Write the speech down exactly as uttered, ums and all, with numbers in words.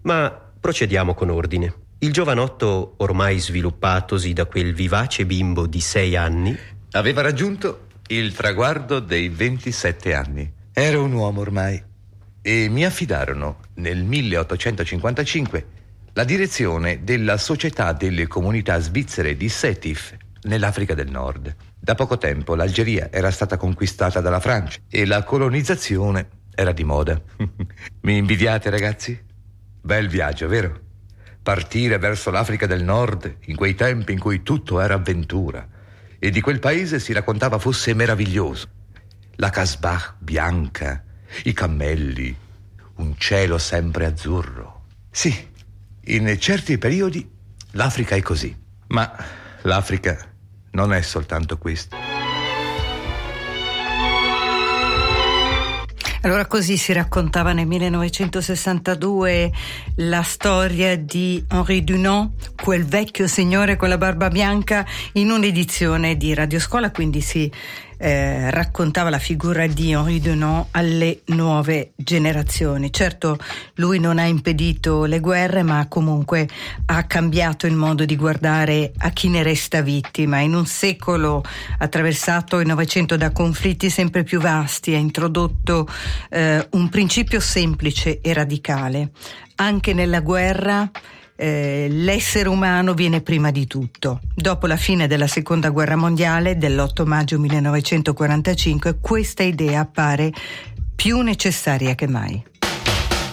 Ma procediamo con ordine. Il giovanotto, ormai sviluppatosi da quel vivace bimbo di sei anni, aveva raggiunto il traguardo dei ventisette anni. Ero un uomo ormai e mi affidarono nel milleottocentocinquantacinque la direzione della Società delle Comunità Svizzere di Sétif, nell'Africa del Nord. Da poco tempo l'Algeria era stata conquistata dalla Francia e la colonizzazione era di moda. Mi invidiate, ragazzi? Bel viaggio, vero? Partire verso l'Africa del Nord in quei tempi in cui tutto era avventura e di quel paese si raccontava fosse meraviglioso. La Kasbah bianca, i cammelli, un cielo sempre azzurro. Sì, in certi periodi l'Africa è così, ma l'Africa non è soltanto questo. Allora, così si raccontava nel millenovecentosessantadue la storia di Henri Dunant, quel vecchio signore con la barba bianca, in un'edizione di Radioscuola, quindi si eh, raccontava la figura di Henri Dunant alle nuove generazioni. Certo, lui non ha impedito le guerre, ma comunque ha cambiato il modo di guardare a chi ne resta vittima. In un secolo attraversato il Novecento da conflitti sempre più vasti, ha introdotto eh, un principio semplice e radicale: anche nella guerra Eh, l'essere umano viene prima di tutto. Dopo la fine della seconda guerra mondiale dell'otto maggio millenovecentoquarantacinque, questa idea appare più necessaria che mai.